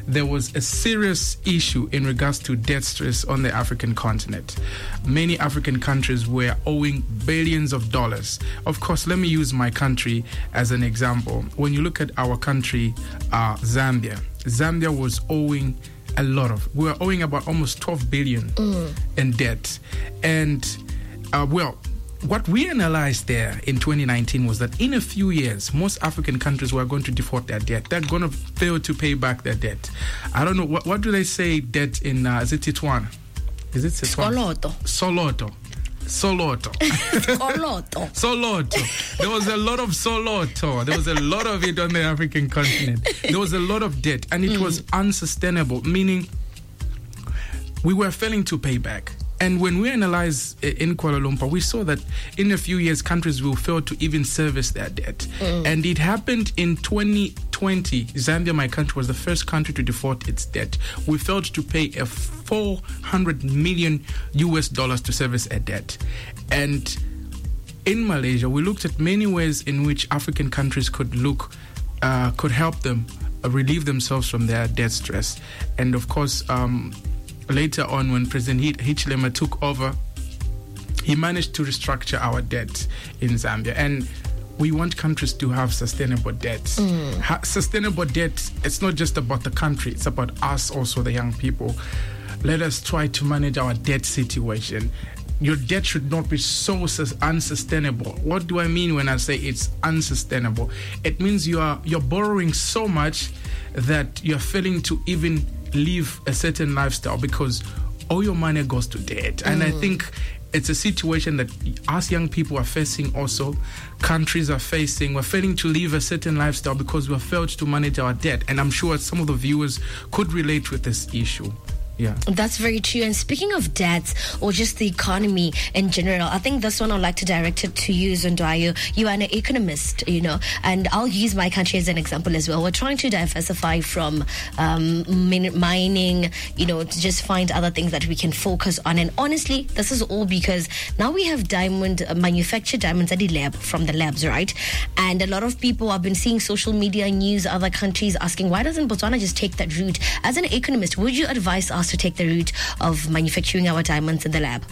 there was a serious issue in regards to debt stress on the African continent. Many African countries were owing billions of dollars. Of course, let me use my country as an example. When you look at our country, Zambia was owing a lot of. We were owing about almost 12 billion in debt. And, what we analyzed there in 2019 was that in a few years, most African countries were going to default their debt. They're going to fail to pay back their debt. I don't know, what do they say debt in, is it Titwana? Is it Titwana? Soloto. There was a lot of soloto. There was a lot of it on the African continent. There was a lot of debt, and it was unsustainable, meaning we were failing to pay back. And when we analyzed in Kuala Lumpur, we saw that in a few years, countries will fail to even service their debt. And it happened in 2020. Zambia, my country, was the first country to default its debt. We failed to pay a $400 million to service a debt. And in Malaysia, we looked at many ways in which African countries could help them relieve themselves from their debt stress. And of course, later on, when President Hichilema took over, he managed to restructure our debt in Zambia. And we want countries to have sustainable debt. Sustainable debt, it's not just about the country, it's about us also, the young people. Let us try to manage our debt situation. Your debt should not be so unsustainable. What do I mean when I say it's unsustainable? It means you're borrowing so much that you're failing to even live a certain lifestyle because all your money goes to debt. And I think it's a situation that us young people are facing also. Countries are facing. We're failing to live a certain lifestyle because we've failed to manage our debt. And I'm sure some of the viewers could relate with this issue. Yeah, that's very true. And speaking of debts or just the economy in general, I think this one I'd like to direct it to you, Zondayo. You are an economist, and I'll use my country as an example as well. We're trying to diversify from mining, to just find other things that we can focus on. And honestly, this is all because now we have manufactured diamonds at the lab, from the labs, right? And a lot of people have been seeing social media news, other countries asking, why doesn't Botswana just take that route? As an economist, would you advise us to take the route of manufacturing our diamonds in the lab?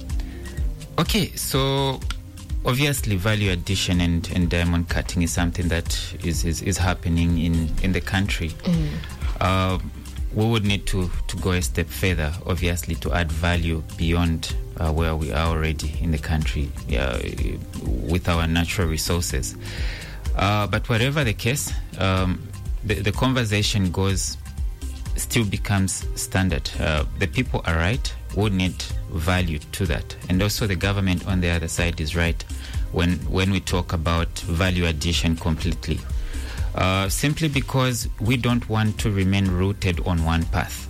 Okay, so obviously value addition and diamond cutting is something that is happening in the country. We would need to go a step further, obviously, to add value beyond where we are already in the country with our natural resources. But whatever the case, the conversation still becomes standard. The people are right. We need value to that. And also the government on the other side is right when we talk about value addition completely. Simply because we don't want to remain rooted on one path.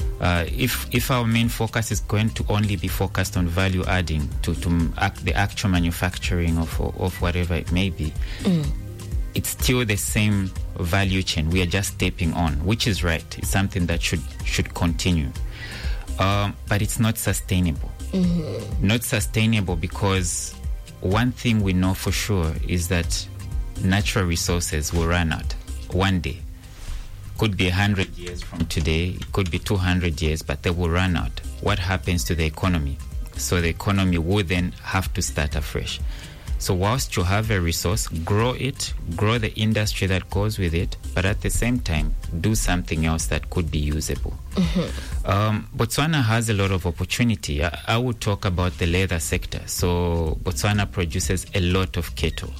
If our main focus is going to only be focused on value adding to the actual manufacturing of whatever it may be, it's still the same value chain. We are just stepping on, which is right. It's something that should continue. But it's not sustainable. Not sustainable because one thing we know for sure is that natural resources will run out one day. Could be 100 years from today, it could be 200 years, but they will run out. What happens to the economy? So the economy will then have to start afresh. So whilst you have a resource, grow the industry that goes with it, but at the same time, do something else that could be usable. Botswana has a lot of opportunity. I would talk about the leather sector. So Botswana produces a lot of cattle.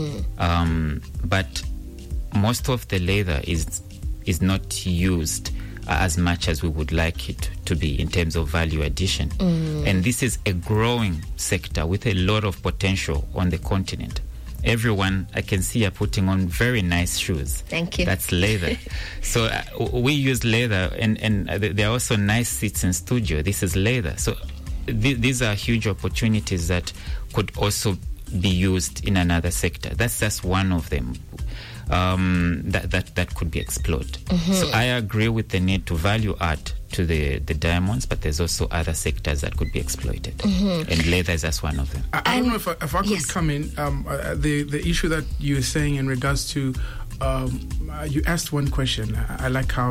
But most of the leather is not used as much as we would like it to be in terms of value addition. And this is a growing sector with a lot of potential on the continent. Everyone, I can see, are putting on very nice shoes. Thank you. That's leather. So we use leather, and there are also nice seats in studio. This is leather. So these are huge opportunities that could also be used in another sector. That's just one of them. That could be explored. So I agree with the need to value add to the diamonds, but there's also other sectors that could be exploited, and leather is just one of them. I don't know if I could come in. The issue that you were saying in regards to you asked one question. I like how